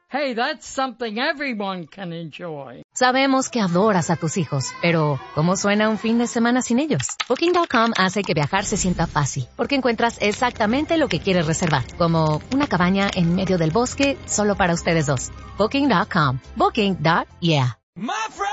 Hey, that's something everyone can enjoy. Sabemos que adoras a tus hijos, pero ¿cómo suena un fin de semana sin ellos? Booking.com hace que viajar se sienta fácil, porque encuentras exactamente lo que quieres reservar, como una cabaña en medio del bosque solo para ustedes dos. Booking.com. Booking.yeah.